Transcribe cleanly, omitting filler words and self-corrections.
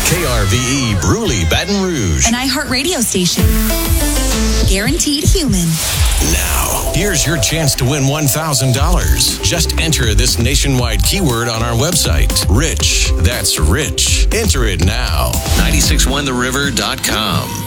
KRVE Bruley, Baton Rouge. An iHeart radio station. Guaranteed human. Now, here's your chance to win $1,000. Just enter this nationwide keyword on our website. Rich. That's rich. Enter it now. 961theriver.com.